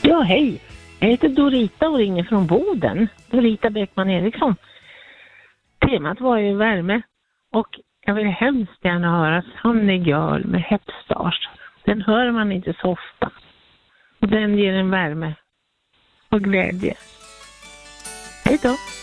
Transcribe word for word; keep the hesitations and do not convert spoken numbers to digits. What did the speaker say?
Ja, hej. Jag heter Dorita och ringer från Boden. Dorita Bäckman Eriksson. Temat var ju värme. Och jag vill hemskt gärna höra Sunny Girl med Hepstars. Den hör man inte så ofta. Och den ger en värme och glädje. Hej då.